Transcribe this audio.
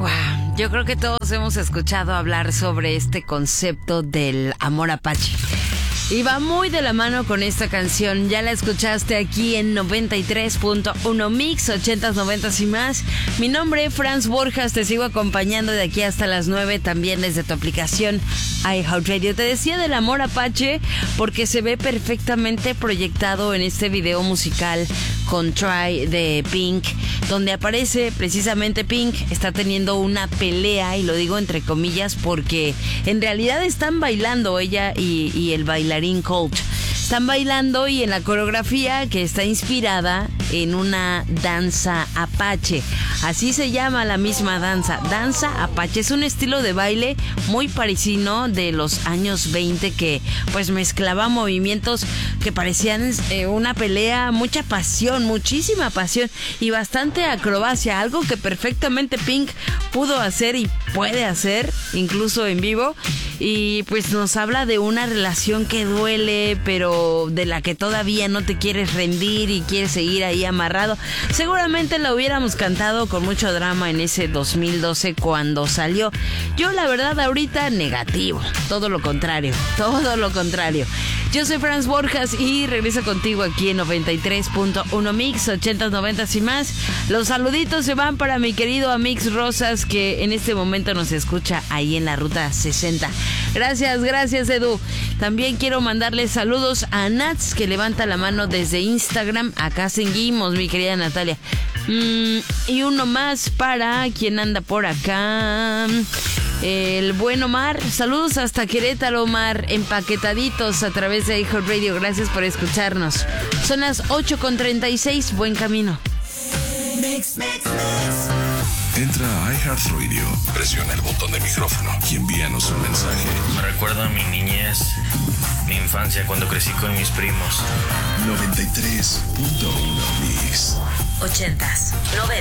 Wow, yo creo que todos hemos escuchado hablar sobre este concepto del amor apache. Y va muy de la mano con esta canción. Ya la escuchaste aquí en 93.1 Mix, 80s, 90s y más. Mi nombre es Franz Borjas, te sigo acompañando de aquí hasta las 9, también desde tu aplicación iHeartRadio. Te decía del amor apache porque se ve perfectamente proyectado en este video musical con Try de Pink, donde aparece precisamente Pink. Está teniendo una pelea, y lo digo entre comillas porque en realidad están bailando ella y el bailarín Colt. Están bailando y en la coreografía que está inspirada en una danza apache. Así se llama la misma danza, danza apache. Es un estilo de baile muy parecido de los años 20 que pues mezclaba movimientos que parecían una pelea, mucha pasión, muchísima pasión y bastante acrobacia, algo que perfectamente Pink pudo hacer y puede hacer incluso en vivo. Y pues nos habla de una relación que duele, pero de la que todavía no te quieres rendir y quieres seguir ahí amarrado. Seguramente la hubiéramos cantado con mucho drama en ese 2012 cuando salió. Yo la verdad ahorita negativo, todo lo contrario. Yo soy Franz Borjas y regreso contigo aquí en 93.1 Mix, 80s, 90s y más. Los saluditos se van para mi querido Amix Rosas, que en este momento nos escucha ahí en la ruta 60. Gracias Edu. También quiero mandarle saludos a Nats, que levanta la mano desde Instagram. Acá seguimos, mi querida Natalia. Y uno más para quien anda por acá. El buen Omar, saludos hasta Querétaro, Omar, empaquetaditos a través de iHeartRadio. Gracias por escucharnos. Son las 8:36, buen camino. Entra a iHeartRadio, presiona el botón de micrófono y envíanos un mensaje. Me recuerda a mi niñez, mi infancia cuando crecí con mis primos. 93.1 Mix. 80s, 90s.